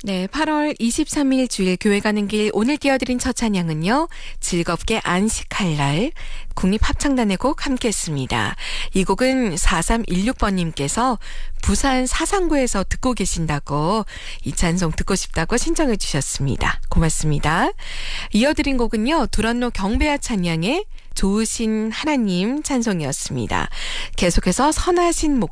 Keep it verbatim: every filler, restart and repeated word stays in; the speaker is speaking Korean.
네, 팔월 이십삼일 주일 교회 가는 길 오늘 띄워드린 첫 찬양은요. 즐겁게 안식할 날 국립합창단의 곡 함께 했습니다. 이 곡은 사삼일육번님께서 부산 사상구에서 듣고 계신다고 이 찬송 듣고 싶다고 신청해 주셨습니다. 고맙습니다. 이어드린 곡은요. 두란노 경배야 찬양의 좋으신 하나님 찬송이었습니다. 계속해서 선하신 목